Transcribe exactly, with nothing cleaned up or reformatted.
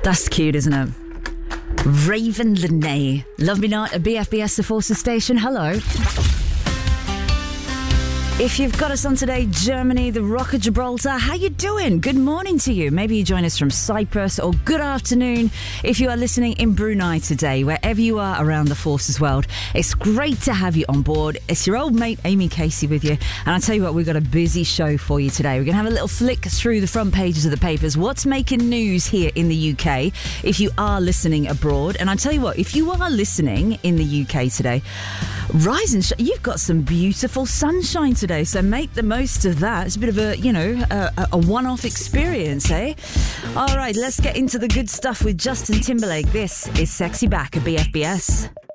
That's cute, isn't it? Raven Lene. Love me not, a B F B S, the Forces Station. Hello. If you've got us on today, Germany, the Rock of Gibraltar, how you doing? Good morning to you. Maybe you join us from Cyprus, or good afternoon if you are listening in Brunei today, wherever you are around the Forces world. It's great to have you on board. It's your old mate, Amy Casey, with you. And I'll tell you what, we've got a busy show for you today. We're going to have a little flick through the front pages of the papers. What's making news here in the U K if you are listening abroad? And I'll tell you what, if you are listening in the U K today, rise and shine. You've got some beautiful sunshine today. So make the most of that. It's a bit of a, you know, a, a one-off experience, eh? All right, let's get into the good stuff with Justin Timberlake. This is Sexy Back at B F B S.